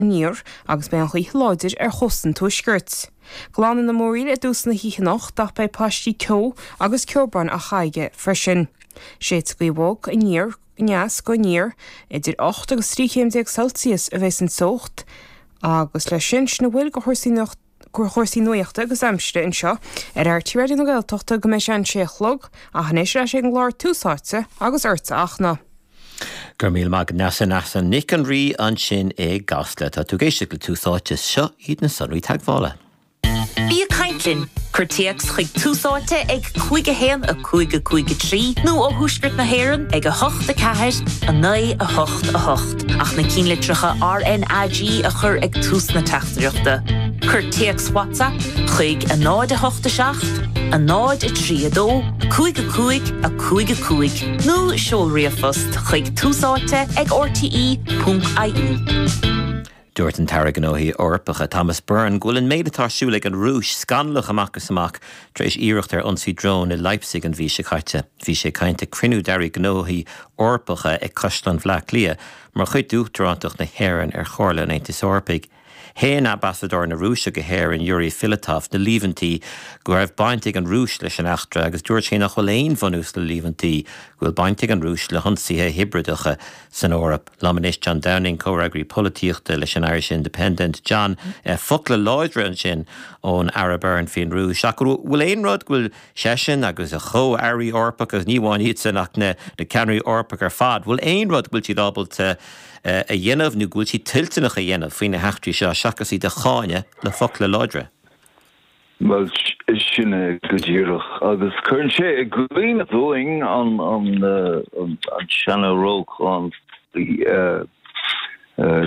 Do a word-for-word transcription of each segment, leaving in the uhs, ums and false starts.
níor agus ben chuí láidir ar chosan tú scirt. Gláán na móríl a dús na híchanoch dach bei pastí ceó agus ceobrán a chaige freisin. Séit scuibhóg a níor neas go níor idir ocht agus tríchéim Celsius a bheits an socht agus le sin na bhfuil go chuirsaí nach gur chóirsaí nuochta agus amstre in seo ar ar tíidir na gailteachta go méid an séchlog a hanéis lei sé an gláir túsáte agus urta achna. Gur míl mag nasa nasa nic an rí an sin é gasla tá tú géiste go túsáte seo iad na sonraí teaghála. Bí a caintlinn, chuirtíocht chuig túsáte ag chuige héan a chuige chuige trí, nó ó thuaisgurt na héireann ag a hocht a ceathir a naoi a hocht a hocht. Ach na cín litricha R N A G a chur ag tús na teachtareachta. Chuirtíocht WhatsApp chuig a náid a hocht a seacht, a náid a trí a dó, a chuig a chuig a chuig a chuig. Nó seolraí a fust chuig túsáte ag R T E punt I E. Dúirt an tara gnóthaí orpacha Thomas Byrne gúlann méid atá siúlaigh an rúis scanlach amachchas amach tréis iirecht ar ionsaí drón i Leipzig an bhí sé caite. Bhí sé cainte crinú deirí gnóthaí orpacha ag coslan bhleac lia, mar chuid dúchtarantach na héireann ar chorla an Aontas Eorpaig. Héan ambassador na Rúise go héireann Yuri Filatov na Líomhantí go raibh baintig an rúis leis an achtra agus dúirt sé nach chfuil éon bhanús le Líomhantí gohfuil baintig an rúis le honsaithe hibridacha san Eorp. Lamanis John Downing comhreagraí polítíochta leis an Irish Independent John eh, fucla láidre an sin ón Arabern fin rúis. Ach bhfuil éon rud bhfuil sesin agus a cho airí orpach agus níháin iad san ach na de ceannaí orpach ar fad. Bhfuil éon rud bhfuil siad ábalta Uh, a dhéanamh nó gúil si tiltanach a dhéanamh faoine heachtaí seo seachas í de cháine le foc le láidre. Well, sinna go ddíireach agus chuann sé a gcuoine bhuaing an an an an seanna róg an the uh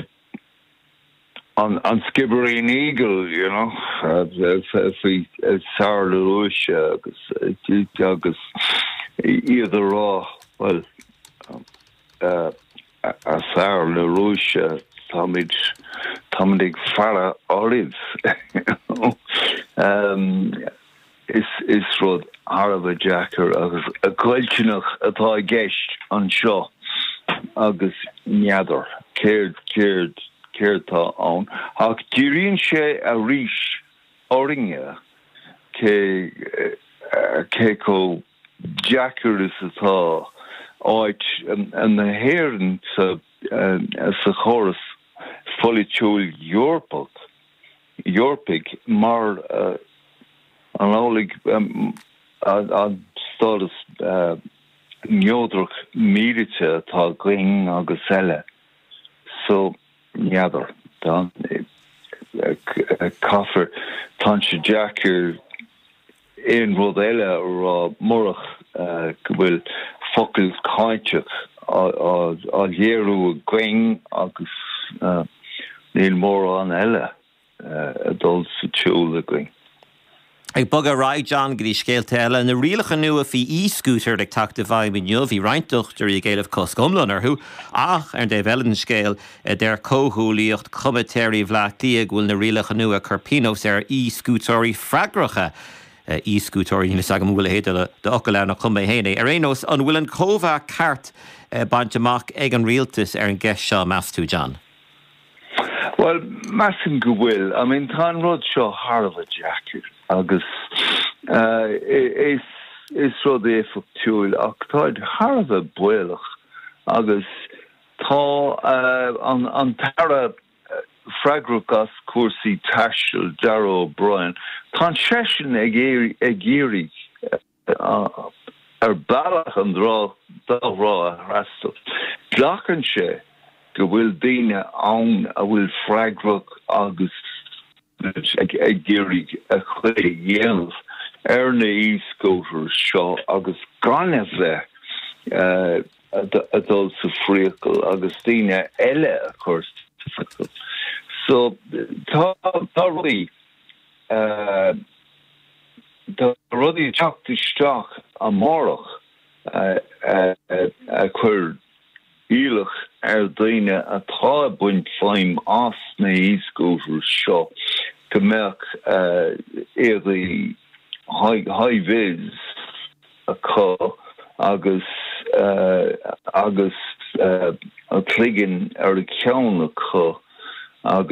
on on Skibbereen Eagle, you know, if if we sour the rush agus agus either raw well uh a sour the rush Tomid Tomidig Farah Olives um is is rod Arab Jacker agus a gwelchinach atá geist an seo agus neadar cared cared Keirtá an ach díríonn sé a ríis áringe cé cé có Jackar is atá áit an na héireann sa sa chóras folitiúil Eorpach Eorpaig mar an álaigh an stádas neodrach mírite atá going agus eile so neadar dan kaffer tanse Jacker in rud eile ra morach gohfuil focail kaintach a dhéirú going agus níl mór an eile a dul sa tiúil a going. Ag bug a rai John grí scéalte eile na rialacha nua fi e-scooter ag tacta bhaim in neu fi reintuchtar i géileh coscomlan arthú ach ar dé bhelan scéal der cóthúlaíocht cumatéirí bhleachtaí bhfuil na rialacha nua carpinos ar e-scooterí freagracha e-scooterí hína sagam bhfuil héad de ocail na chumba héna ar éos an bhfuil an cóbhá ceart baint amach ag an rialtas ar an gceist seo meas tú John. Well, massing go bhfuil, I mean tá rud seo Harvh Jacker agus uh, is is rud éfachtiúil ach táid Harvh builach agus tá uh, an an tara uh, freagracha cuasaí taisiil Darragh O'Brien tá sesin ag éirí uh, ar bailach an rá dá rá a rasta. Glachann sé go bhfuil daine ann a bhfuil freagrach agus ag géirí a chuir dhéanamh ar na e-scooter seo agus granamh le a dul sa phríocail agus daine eile a chuir sa so tá tá rudaí tá rudaí teachtasteach amárach a chuir ílach ar daine atá buint fáim as na e-scooter seo go mbeadh éadaí high-vis a có agus agus a chligeann ar a ceann a có agus